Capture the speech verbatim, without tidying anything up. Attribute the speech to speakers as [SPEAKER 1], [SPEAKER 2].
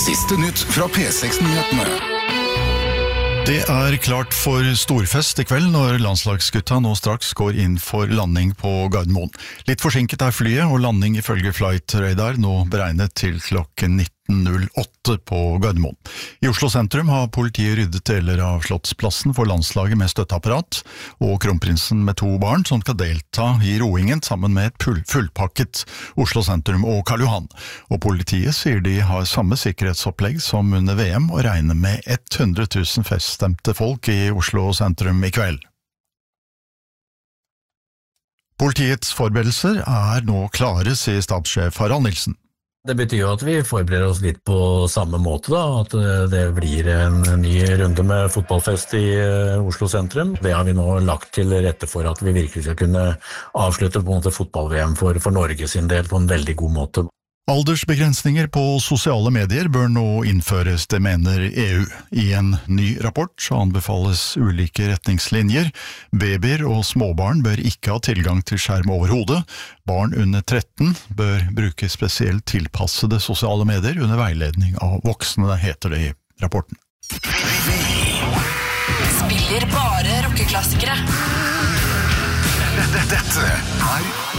[SPEAKER 1] Siste nytt fra P seks-nyhetene.
[SPEAKER 2] Det er klart for storfest i kveld når landslagsgutta nå straks går inn for landing på Gardermoen. Litt forsinket er flyet, og landing ifølge Flight Radar nå beregnet til klokken nitten null åtte på Gardermoen. I Oslo sentrum har politiet ryddet deler av Slottsplassen for landslaget med støtteapparat, og kronprinsen med to barn som skal delta i roingen sammen med et fullpakket Oslo sentrum og Karl Johan. Og politiet sier de har samme sikkerhetsopplegg som under V M og regner med hundre tusen feststemte folk i Oslo sentrum i kveld. Politiets forberedelser er nå klare, sier stabssjef Harald Nilsen.
[SPEAKER 3] Det betyr jo at vi forbereder oss litt på samme måte, da, at det blir en ny runde med fotballfest i Oslo sentrum. Det har vi nå lagt til rette for at vi virkelig skal kunne avslutte på en måte fotball-V M for, for Norge sin del på en veldig god måte.
[SPEAKER 2] Aldersbegrensninger på sosiale medier bør nå innføres, det mener E U. I en ny rapport så anbefales ulike retningslinjer. Babyer og småbarn bør ikke ha tilgang til skjerm over hodet. Barn under tretten bør bruke spesielt tilpassede sosiale medier under veiledning av voksne, heter det i rapporten.
[SPEAKER 4] Spiller bare rockeklassikere.
[SPEAKER 1] Dette er